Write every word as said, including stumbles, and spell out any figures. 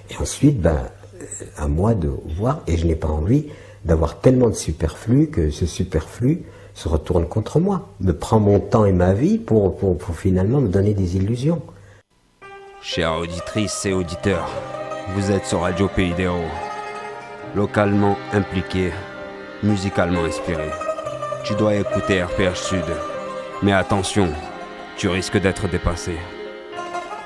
Et ensuite, ben, à moi de voir, et je n'ai pas envie d'avoir tellement de superflu que ce superflu se retourne contre moi, me prend mon temps et ma vie pour, pour, pour finalement me donner des illusions. Chères auditrices et auditeurs, vous êtes sur Radio Pays des Héros. Localement impliqué, musicalement inspiré. Tu dois écouter R P H Sud. Mais attention, tu risques d'être dépassé.